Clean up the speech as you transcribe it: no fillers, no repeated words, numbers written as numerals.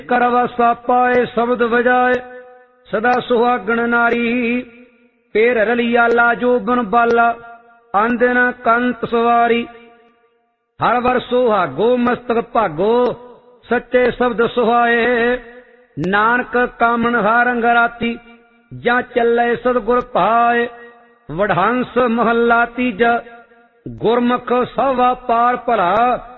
ਕਰ ਵਾਸਾ ਪਾਏ ਸ਼ਬਦ ਵਜਾਏ ਸਦਾ ਸੁਹਾਗਣ ਨਾਰੀ। ਫੇਰ ਰਲੀਆ ਲਾਜੋ ਬਨ ਬਾਲਾ ਆਂਦਨ ਕੰਤ ਸਵਾਰੀ। ਹਰ ਵਰ ਸੁਹਾਗੋ ਮਸਤਕ ਭਾਗੋ ਸੱਚੇ ਸ਼ਬਦ ਸੁਹਾਏ। ਨਾਨਕ ਕਾਮਣ ਹਾਰੰਗ ਰਾਤੀ ਜਾਂ ਚੱਲੇ ਸਤਿਗੁਰ ਭਾਏ। ਵਡਹੰਸ ਮਹੱਲਾ ਤੀਜਾ। ਗੁਰਮੁਖ ਸਭਾ ਪਾਰ ਭਲਾ